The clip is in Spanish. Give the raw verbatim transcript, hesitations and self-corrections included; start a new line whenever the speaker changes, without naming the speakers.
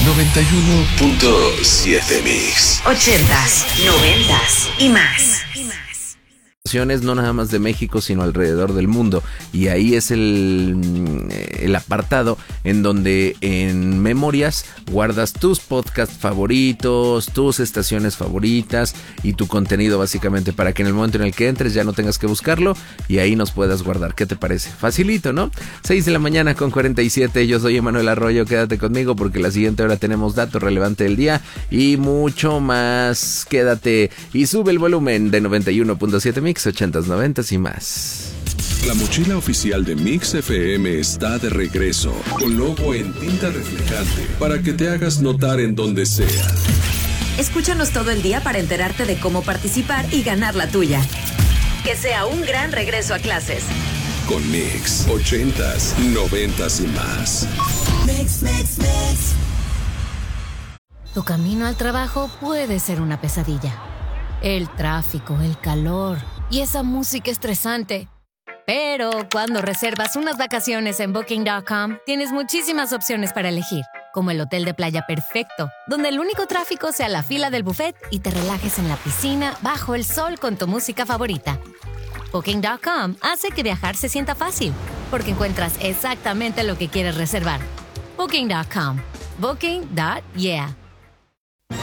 noventa y uno punto siete Mix.
Ochentas, noventas y más.
No nada más de México, sino alrededor del mundo. Y ahí es el, el apartado en donde en Memorias guardas tus podcasts favoritos, tus estaciones favoritas y tu contenido, básicamente, para que en el momento en el que entres ya no tengas que buscarlo y ahí nos puedas guardar. ¿Qué te parece? Facilito, ¿no? seis de la mañana con cuarenta y siete. Yo soy Emanuel Arroyo. Quédate conmigo porque la siguiente hora tenemos datos relevantes del día y mucho más. Quédate y sube el volumen de noventa y uno punto siete Mix, ochentas, noventas y más.
La mochila oficial de Mix F M está de regreso, con logo en tinta reflejante, para que te hagas notar en donde sea.
Escúchanos todo el día para enterarte de cómo participar y ganar la tuya. Que sea un gran regreso a clases.
Con Mix, ochentas, noventas y más.
Mix, mix, mix.
Tu camino al trabajo puede ser una pesadilla. El tráfico, el calor y esa música estresante. Pero cuando reservas unas vacaciones en Booking punto com, tienes muchísimas opciones para elegir, como el hotel de playa perfecto, donde el único tráfico sea la fila del buffet y te relajes en la piscina bajo el sol con tu música favorita. Booking punto com hace que viajar se sienta fácil, porque encuentras exactamente lo que quieres reservar. Booking punto com. Booking. Yeah.